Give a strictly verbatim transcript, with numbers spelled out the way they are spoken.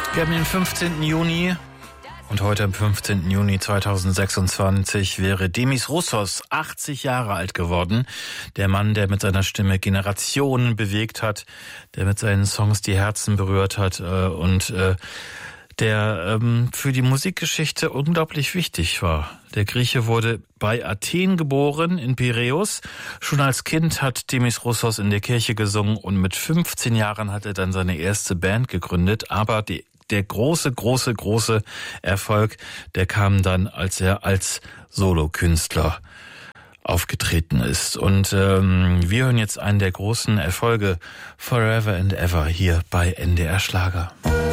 Wir haben den fünfzehnten Juni und heute am fünfzehnten Juni zweitausendsechsundzwanzig wäre Demis Roussos achtzig Jahre alt geworden. Der Mann, der mit seiner Stimme Generationen bewegt hat, der mit seinen Songs die Herzen berührt hat und der ähm, für die Musikgeschichte unglaublich wichtig war. Der Grieche wurde bei Athen geboren, in Piräus. Schon als Kind hat Demis Roussos in der Kirche gesungen und mit fünfzehn Jahren hat er dann seine erste Band gegründet. Aber die, der große, große, große Erfolg, der kam dann, als er als Solokünstler aufgetreten ist. Und ähm, wir hören jetzt einen der großen Erfolge, Forever and Ever, hier bei N D R Schlager.